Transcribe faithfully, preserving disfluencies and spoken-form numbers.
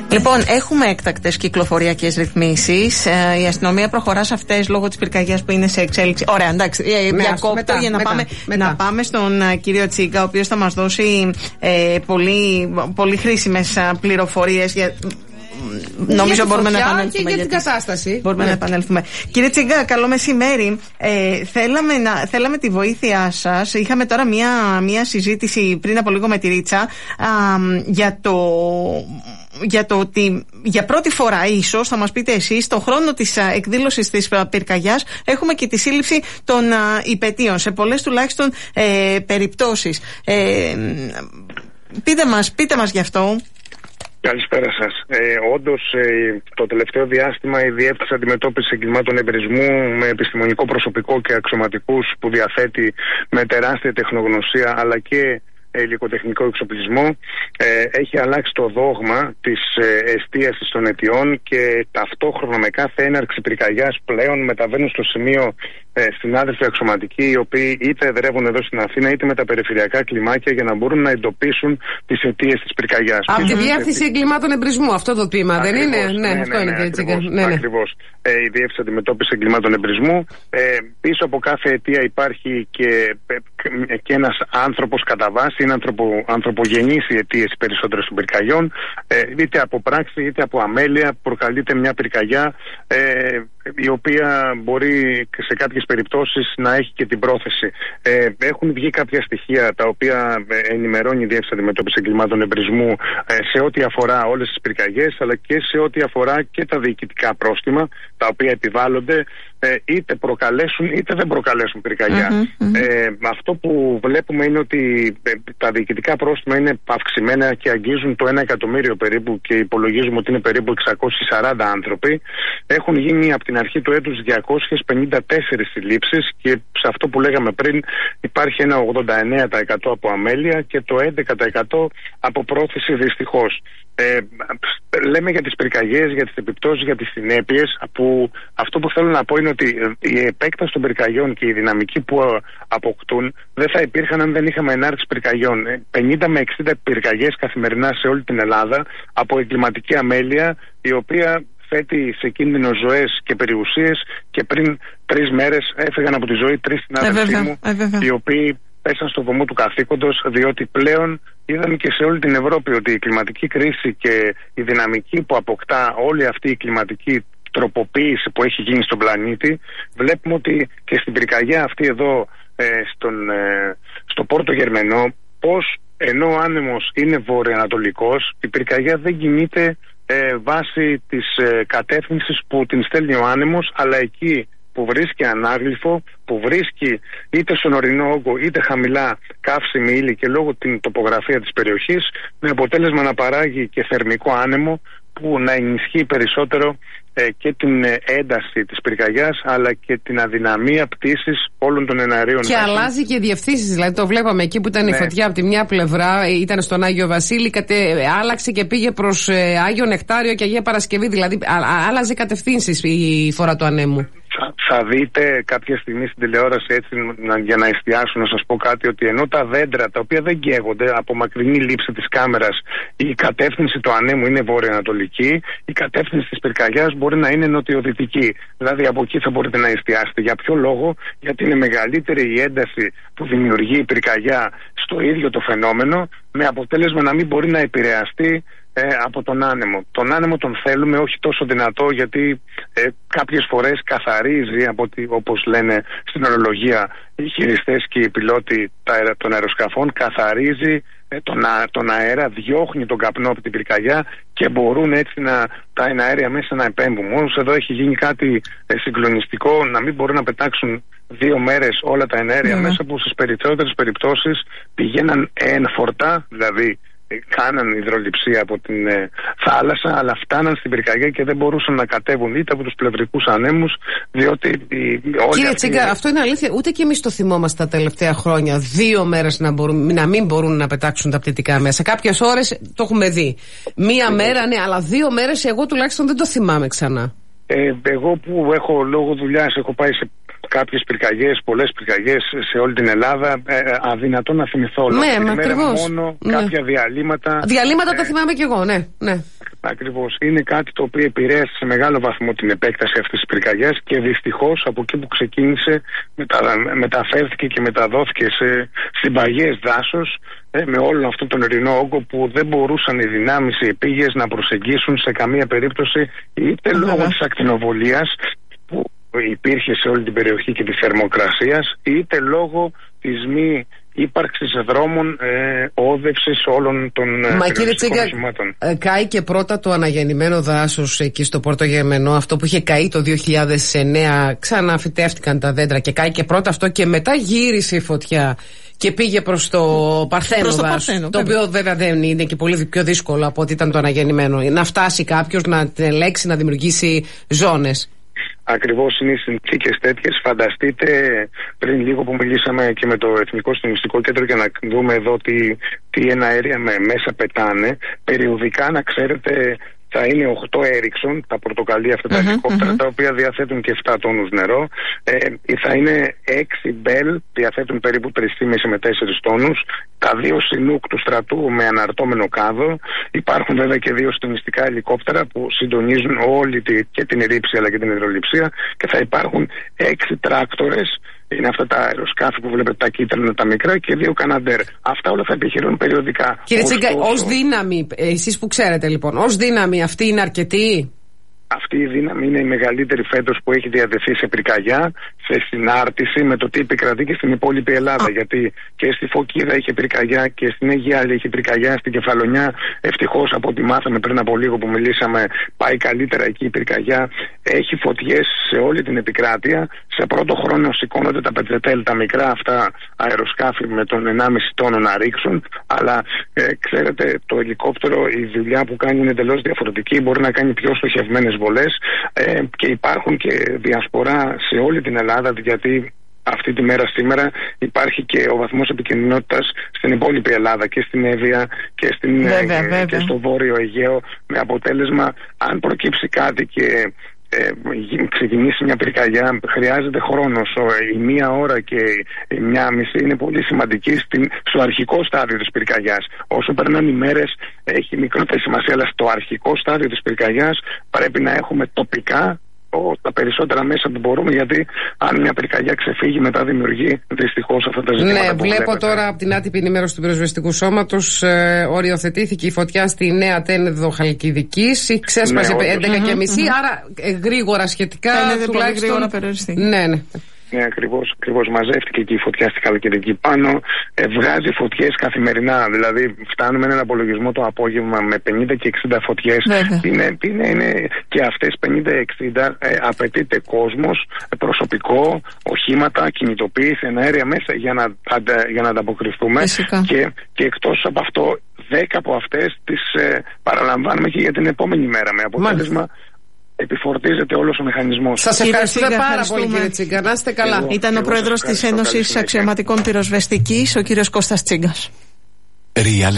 Λοιπόν, έχουμε έκτακτες κυκλοφοριακές ρυθμίσεις. Ε, η αστυνομία προχωρά σε αυτές λόγω της πυρκαγιάς που είναι σε εξέλιξη. Ωραία, εντάξει. Ε, ναι, διακόπτω μετά, για να, μετά, πάμε, μετά. να πάμε στον uh, κύριο Τσίγκα, ο οποίος θα μας δώσει ε, πολύ, πολύ χρήσιμες uh, πληροφορίες για. Νομίζω για μπορούμε να επανέλθουμε. Και για, για την κατάσταση. Μπορούμε ναι. να επανέλθουμε. Κύριε Τσίγκα, καλό μεσημέρι. Ε, θέλαμε, να, θέλαμε τη βοήθειά σας. Είχαμε τώρα μια, μια συζήτηση πριν από λίγο με τη Ρίτσα α, για το. Για το ότι για πρώτη φορά ίσως, θα μας πείτε εσείς, στον χρόνο της α, εκδήλωσης της α, πυρκαγιάς έχουμε και τη σύλληψη των α, υπαιτίων σε πολλές τουλάχιστον ε, περιπτώσεις. Ε, πείτε μας, πείτε μας γι' αυτό. Καλησπέρα σας. Ε, όντως, ε, το τελευταίο διάστημα η Διεύθυνση Αντιμετώπισης Εγκλημάτων Εμπρισμού με επιστημονικό προσωπικό και αξιωματικούς που διαθέτει με τεράστια τεχνογνωσία αλλά και υλικοτεχνικό εξοπλισμό ε, έχει αλλάξει το δόγμα της ε, εστίασης των αιτιών και ταυτόχρονα με κάθε έναρξη πυρκαγιάς πλέον μεταβαίνουν στο σημείο ε, συνάδελφοι αξιωματικοί οι οποίοι είτε εδρεύουν εδώ στην Αθήνα είτε με τα περιφερειακά κλιμάκια για να μπορούν να εντοπίσουν τις αιτίες της πυρκαγιάς. Από τη Διεύθυνση Εγκλημάτων Εμπρισμού, αυτό το τμήμα ακριβώς, δεν είναι? Ναι, ναι, αυτό ναι, είναι ναι, κύριε Τσίγκα. ακριβώς, ναι, ναι. ακριβώς. Ε, η Διεύθυνση Αντιμετώπισης Εγκλημάτων Εμπρισμού. Ε, πίσω από κάθε αιτία υπάρχει και, και ένας άνθρωπος κατά βάση, είναι ανθρωπο, ανθρωπογενείς οι αιτίες περισσότερες των πυρκαγιών, ε, είτε από πράξη είτε από αμέλεια προκαλείται μια πυρκαγιά ε, η οποία μπορεί σε κάποιες περιπτώσεις να έχει και την πρόθεση. Ε, έχουν βγει κάποια στοιχεία τα οποία ενημερώνει η Διεύθυνση Αντιμετώπισης Εγκλημάτων Εμπρισμού ε, σε ό,τι αφορά όλες τις πυρκαγιές αλλά και σε ό,τι αφορά και τα διοικητικά πρόστιμα τα οποία επιβάλλονται ε, είτε προκαλέσουν είτε δεν προκαλέσουν πυρκαγιά. Mm-hmm, mm-hmm. Ε, αυτό που βλέπουμε είναι ότι ε, τα διοικητικά πρόστιμα είναι αυξημένα και αγγίζουν το ένα εκατομμύριο περίπου και υπολογίζουμε ότι είναι περίπου εξακόσιοι σαράντα άνθρωποι. Έχουν γίνει από την αρχή του έτους διακόσιες πενήντα τέσσερις συλλήψεις και σε αυτό που λέγαμε πριν υπάρχει ένα ογδόντα εννέα τοις εκατό από αμέλεια και το έντεκα τοις εκατό από πρόθεση δυστυχώς. Ε, λέμε για τις πυρκαγιές, για τις επιπτώσεις, για τις συνέπειες που αυτό που θέλω να πω είναι ότι η επέκταση των πυρκαγιών και η δυναμική που αποκτούν δεν θα υπήρχαν αν δεν είχαμε ενάρξη πυρκαγιών. πενήντα με εξήντα πυρκαγιές καθημερινά σε όλη την Ελλάδα από εγκληματική αμέλεια η οποία θέτει σε κίνδυνο ζωές και περιουσίες και πριν τρεις μέρες έφυγαν από τη ζωή τρεις συνάδελφοί μου ε, οι οποίοι πέσαν στο βωμό του καθήκοντος διότι πλέον είδαμε και σε όλη την Ευρώπη ότι η κλιματική κρίση και η δυναμική που αποκτά όλη αυτή η κλιματική τροποποίηση που έχει γίνει στον πλανήτη βλέπουμε ότι και στην πυρκαγιά αυτή εδώ ε, στον, ε, στο Πόρτο Γερμενό πως ενώ ο άνεμος είναι βορειοανατολικός η πυρκαγιά δεν κινείται ε, βάσει της ε, κατεύθυνσης που την στέλνει ο άνεμος αλλά εκεί που βρίσκει ανάγλυφο, που βρίσκει είτε στον ορεινό όγκο είτε χαμηλά καύσιμη ύλη και λόγω την τοπογραφία της περιοχής με αποτέλεσμα να παράγει και θερμικό άνεμο που να ενισχύει περισσότερο ε, και την ε, ένταση της πυρκαγιάς αλλά και την αδυναμία πτήσης όλων των εναερίων. Και μέσων. Αλλάζει και διευθύνσεις, δηλαδή το βλέπαμε εκεί που ήταν ναι. η φωτιά από τη μια πλευρά, ήταν στον Άγιο Βασίλη, κατε, άλλαξε και πήγε προς ε, Άγιο Νεκτάριο και Αγία Παρασκευή, δηλαδή α, α, άλλαζε κατευθύνσεις η φορά του ανέμου. Θα, θα δείτε κάποια στιγμή στην τηλεόραση έτσι να, για να εστιάσω να σας πω κάτι ότι ενώ τα δέντρα τα οποία δεν καίγονται από μακρινή λήψη της κάμερας η κατεύθυνση του ανέμου είναι βορειοανατολική, η κατεύθυνση της πυρκαγιάς μπορεί να είναι νοτιοδυτική. Δηλαδή από εκεί θα μπορείτε να εστιάσετε. Για ποιο λόγο? Γιατί είναι μεγαλύτερη η ένταση που δημιουργεί η πυρκαγιά στο ίδιο το φαινόμενο με αποτέλεσμα να μην μπορεί να επηρεαστεί Ε, από τον άνεμο. Τον άνεμο τον θέλουμε όχι τόσο δυνατό γιατί ε, κάποιες φορές καθαρίζει από τη, όπως λένε στην ορολογία οι χειριστές και οι πιλότοι τα, των αεροσκαφών, καθαρίζει ε, τον, α, τον αέρα, διώχνει τον καπνό από την πυρκαγιά και μπορούν έτσι να, τα αέρια μέσα να επέμβουν. Μόνος εδώ έχει γίνει κάτι ε, συγκλονιστικό να μην μπορούν να πετάξουν δύο μέρες όλα τα αέρια mm. μέσα που στις περισσότερες περιπτώσεις πηγαίναν ένφορτα, δηλαδή κάναν υδρολειψία από την ε, θάλασσα, αλλά φτάναν στην πυρκαγιά και δεν μπορούσαν να κατέβουν είτε από τους πλευρικούς ανέμους, διότι οι, όλοι Κύριε Τσίγκα, είναι... αυτό είναι αλήθεια. Ούτε και εμείς το θυμόμαστε τα τελευταία χρόνια. Δύο μέρες να, μπορούν, να μην μπορούν να πετάξουν τα πτυτικά μέσα. Κάποιες ώρες το έχουμε δει. Μία ε, μέρα, ναι, αλλά δύο μέρες εγώ τουλάχιστον δεν το θυμάμαι ξανά. Ε, εγώ που έχω λόγω δουλειάς, έχω πάει σε κάποιες πυρκαγιές, πολλές πυρκαγιές σε όλη την Ελλάδα, ε, αδυνατό να θυμηθώ. Ναι, μα ακριβώς. Μόνο ναι. κάποια διαλύματα. Διαλύματα ε, τα θυμάμαι κι εγώ, ναι. ναι. Ακριβώς. Είναι κάτι το οποίο επηρέασε σε μεγάλο βαθμό την επέκταση αυτής της πυρκαγιάς και δυστυχώς από εκεί που ξεκίνησε μετα, μεταφέρθηκε και μεταδόθηκε σε συμπαγές δάσος, ε, με όλο αυτόν τον ειρηνό όγκο που δεν μπορούσαν οι δυνάμεις, οι επίγειες να προσεγγίσουν σε καμία περίπτωση, είτε λόγω της ακτινοβολίας που υπήρχε σε όλη την περιοχή και της θερμοκρασίας, είτε λόγω της μη ύπαρξης δρόμων ε, όδευσης όλων των οχημάτων. Ε, κάει και πρώτα το αναγεννημένο δάσος εκεί στο Πόρτο Γεμενό, αυτό που είχε καεί το δύο χιλιάδες εννέα, ξαναφυτεύτηκαν τα δέντρα και κάει και πρώτα αυτό και μετά γύρισε η φωτιά και πήγε προς το Παρθένο δάσος, το οποίο βέβαια δεν είναι και πολύ πιο δύσκολο από ότι ήταν το αναγεννημένο, να φτάσει κάποιος να την ελέγξει, να δημιουργήσει ζώνες. Ακριβώς είναι οι συνθήκες τέτοιες. Φανταστείτε, πριν λίγο που μιλήσαμε και με το Εθνικό Συντονιστικό Κέντρο για να δούμε εδώ τι, τι εναέρια με μέσα πετάνε, περιοδικά να ξέρετε θα είναι οκτώ Έριξον, τα πορτοκαλί αυτά τα uh-huh, ελικόπτερα, uh-huh. τα οποία διαθέτουν και επτά τόνους νερό. Ε, θα είναι έξι Μπέλ, διαθέτουν περίπου τρία κόμμα πέντε με τέσσερις τόνους. Τα δύο Σινούκ του στρατού με αναρτώμενο κάδο. Υπάρχουν βέβαια και δύο συντονιστικά ελικόπτερα που συντονίζουν όλη τη, και την ρήψη αλλά και την υδρολειψία. Και θα υπάρχουν έξι τράκτορες. Είναι αυτά τα αεροσκάφη που βλέπετε, τα κίτρινα, τα μικρά, και δύο Καναντέρ. Αυτά όλα θα επιχειρούν περιοδικά. Κύριε Τσίγκα, ως δύναμη, εσείς που ξέρετε λοιπόν, ως δύναμη αυτή είναι αρκετή? Αυτή η δύναμη είναι η μεγαλύτερη φέτος που έχει διαδεθεί σε πυρκαγιά, σε συνάρτηση με το τι επικρατεί και στην υπόλοιπη Ελλάδα. Α. Γιατί και στη Φωκίδα είχε πυρκαγιά και στην Αιγιάλη είχε πυρκαγιά, στην Κεφαλονιά. Ευτυχώς από ό,τι μάθαμε πριν από λίγο που μιλήσαμε, πάει καλύτερα εκεί η πυρκαγιά. Έχει φωτιές σε όλη την επικράτεια. Σε πρώτο χρόνο σηκώνονται τα πετρετέλ, τα μικρά αυτά αεροσκάφη με τον ενάμιση τόνο να ρίξουν. Αλλά ε, ξέρετε, το ελικόπτερο, η δουλειά που κάνει είναι εντελώς διαφορετική. Μπορεί να κάνει πιο στοχευμένες βολές ε, και υπάρχουν και διασπορά σε όλη την Ελλάδα, γιατί αυτή τη μέρα σήμερα υπάρχει και ο βαθμός επικινδυνότητας στην υπόλοιπη Ελλάδα και στην Εύβοια και, στην, βέβαια, ε, βέβαια. και στο Βόρειο Αιγαίο, με αποτέλεσμα αν προκύψει κάτι και Ε, ξεκινήσει μια πυρκαγιά, χρειάζεται χρόνος. Η μία ώρα και η μία μισή είναι πολύ σημαντική στην, στο αρχικό στάδιο της πυρκαγιάς. Όσο περνάνε οι μέρες έχει μικρότερη σημασία, αλλά στο αρχικό στάδιο της πυρκαγιάς πρέπει να έχουμε τοπικά τα περισσότερα μέσα που μπορούμε, γιατί αν μια πυρκαγιά ξεφύγει μετά δημιουργεί δυστυχώς αυτά τα ζητήματα. Ναι, που βλέπω βλέπετε. τώρα από την άτυπη ενημέρωση του Πυροσβεστικού Σώματος ε, οριοθετήθηκε η φωτιά στη Νέα Τένεδο Χαλκιδικής, ξέσπασε ναι, έντεκα και μισή, mm-hmm. άρα ε, γρήγορα σχετικά. Φαίνεται πολύ γρήγορα περιοριστεί. Ναι, ναι. Ναι, ακριβώς, ακριβώς. Μαζεύτηκε και η φωτιά στη Χαλκιδική πάνω. Ε, βγάζει φωτιές καθημερινά. Δηλαδή, φτάνουμε έναν απολογισμό το απόγευμα με πενήντα και εξήντα φωτιές. Είναι, είναι, είναι και αυτές πενήντα εξήντα ε, απαιτείται κόσμος, προσωπικό, οχήματα, κινητοποίηση, εναέρια μέσα για να, αντα, για να ανταποκριθούμε. Και, και εκτός από αυτό, δέκα από αυτές τις ε, παραλαμβάνουμε και για την επόμενη μέρα. Με αποτέλεσμα. Μάλιστα. Επιφορτίζεται όλος ο μηχανισμός. Σας ευχαριστούμε πάρα ευχαριστούμε. πολύ, κύριε Τσίγκα. Να είστε καλά. Εγώ, Ήταν εγώ ο πρόεδρος της Ένωσης Αξιωματικών Πυροσβεστικής, ο κύριος Κώστας Τσίγκας.